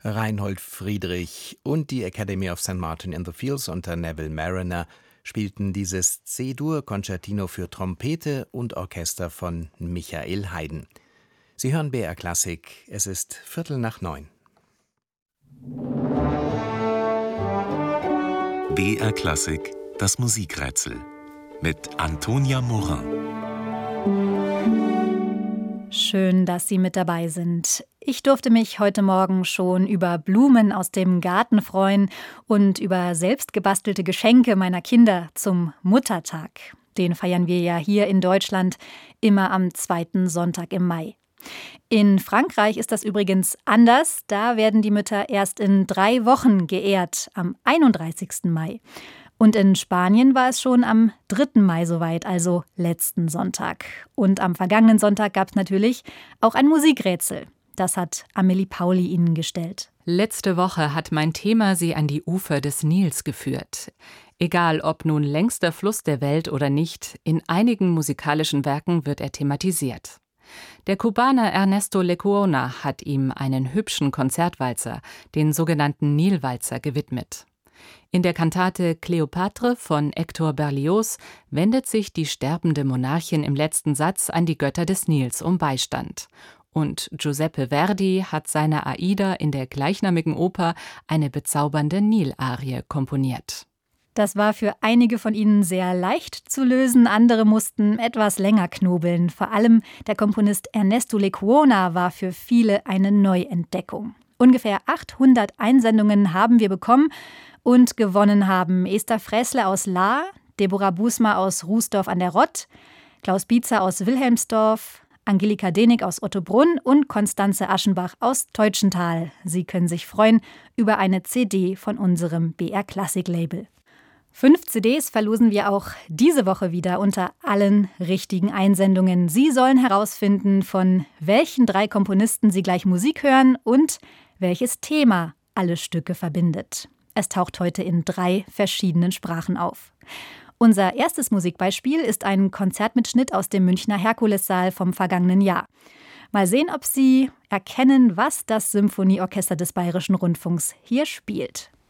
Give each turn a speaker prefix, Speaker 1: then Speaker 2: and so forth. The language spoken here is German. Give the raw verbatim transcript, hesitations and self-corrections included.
Speaker 1: Reinhold Friedrich und die Academy of Saint Martin in the Fields unter Neville Marriner spielten dieses C-Dur-Konzertino für Trompete und Orchester von Michael Haydn. Sie hören B R Klassik, es ist Viertel nach neun.
Speaker 2: B R Klassik, das Musikrätsel mit Antonia Morin.
Speaker 3: Schön, dass Sie mit dabei sind. Ich durfte mich heute Morgen schon über Blumen aus dem Garten freuen und über selbstgebastelte Geschenke meiner Kinder zum Muttertag. Den feiern wir ja hier in Deutschland immer am zweiten Sonntag im Mai. In Frankreich ist das übrigens anders. Da werden die Mütter erst in drei Wochen geehrt, am einunddreißigsten Mai. Und in Spanien war es schon am dritten Mai soweit, also letzten Sonntag. Und am vergangenen Sonntag gab es natürlich auch ein Musikrätsel. Das hat Amelie Pauli Ihnen gestellt.
Speaker 4: Letzte Woche hat mein Thema Sie an die Ufer des Nils geführt. Egal ob nun längster Fluss der Welt oder nicht, in einigen musikalischen Werken wird er thematisiert. Der Kubaner Ernesto Lecuona hat ihm einen hübschen Konzertwalzer, den sogenannten Nilwalzer, gewidmet. In der Kantate Kleopatre von Hector Berlioz wendet sich die sterbende Monarchin im letzten Satz an die Götter des Nils um Beistand. Und Giuseppe Verdi hat seiner Aida in der gleichnamigen Oper eine bezaubernde Nilarie komponiert.
Speaker 3: Das war für einige von Ihnen sehr leicht zu lösen, andere mussten etwas länger knobeln. Vor allem der Komponist Ernesto Lecuona war für viele eine Neuentdeckung. Ungefähr achthundert Einsendungen haben wir bekommen und gewonnen haben Esther Fressle aus Lahr, Deborah Busma aus Rußdorf an der Rott, Klaus Bietzer aus Wilhelmsdorf, Angelika Denig aus Ottobrunn und Konstanze Aschenbach aus Teutschenthal. Sie können sich freuen über eine C D von unserem B R Klassik Label. Fünf C Ds verlosen wir auch diese Woche wieder unter allen richtigen Einsendungen. Sie sollen herausfinden, von welchen drei Komponisten Sie gleich Musik hören und welches Thema alle Stücke verbindet. Es taucht heute in drei verschiedenen Sprachen auf. Unser erstes Musikbeispiel ist ein Konzertmitschnitt aus dem Münchner Herkulessaal vom vergangenen Jahr. Mal sehen, ob Sie erkennen, was das Symphonieorchester des Bayerischen Rundfunks hier spielt.